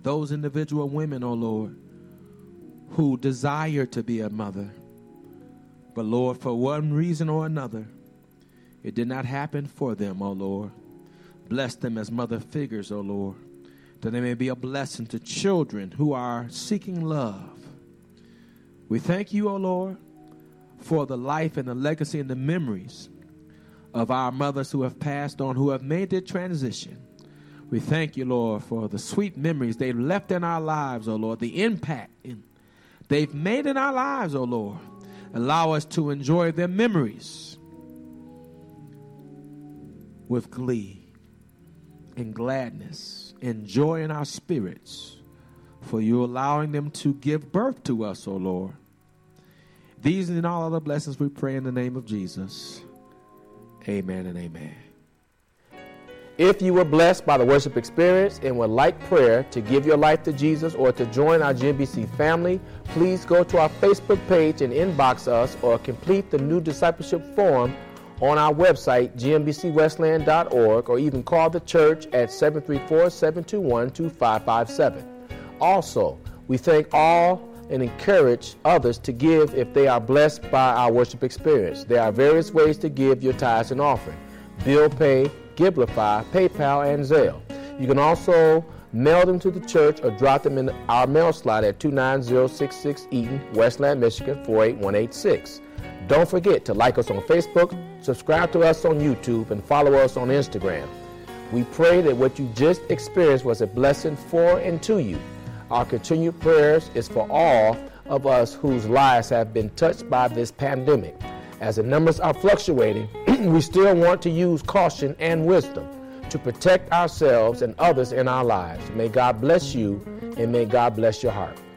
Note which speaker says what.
Speaker 1: those individual women, oh Lord, who desire to be a mother. But Lord, for one reason or another, it did not happen for them, oh Lord. Bless them as mother figures, oh Lord, that they may be a blessing to children who are seeking love. We thank you, oh Lord, for the life and the legacy and the memories of our mothers who have passed on, who have made their transition. We thank you, Lord, for the sweet memories they've left in our lives, oh Lord, the impact they've made in our lives, oh Lord. Allow us to enjoy their memories with glee and gladness and joy in our spirits, for you allowing them to give birth to us, oh Lord. These and all other blessings we pray in the name of Jesus. Amen and amen.
Speaker 2: If you were blessed by the worship experience and would like prayer to give your life to Jesus or to join our GMBC family, please go to our Facebook page and inbox us or complete the new discipleship form on our website, gmbcwestland.org, or even call the church at 734-721-2557. Also, we thank all and encourage others to give if they are blessed by our worship experience. There are various ways to give your tithes and offering: bill pay, Giblify, PayPal, and Zelle. You can also mail them to the church or drop them in our mail slot at 29066 Eaton, Westland, Michigan 48186. Don't forget to like us on Facebook, subscribe to us on YouTube, and follow us on Instagram. We pray that what you just experienced was a blessing for and to you. Our continued prayers is for all of us whose lives have been touched by this pandemic. As the numbers are fluctuating, we still want to use caution and wisdom to protect ourselves and others in our lives. May God bless you, and may God bless your heart.